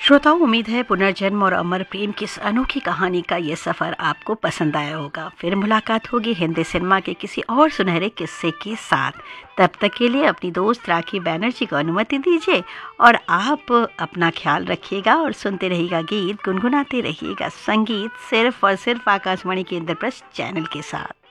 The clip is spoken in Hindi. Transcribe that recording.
श्रोताओं, उम्मीद है पुनर्जन्म और अमर प्रेम की इस अनोखी कहानी का ये सफ़र आपको पसंद आया होगा। फिर मुलाकात होगी हिंदी सिनेमा के किसी और सुनहरे किस्से के साथ। तब तक के लिए अपनी दोस्त राखी बैनर्जी को अनुमति दीजिए और आप अपना ख्याल रखिएगा और सुनते रहिएगा गीत, गुनगुनाते रहिएगा संगीत, सिर्फ और सिर्फ आकाशवाणी केंद्र प्रेस चैनल के साथ।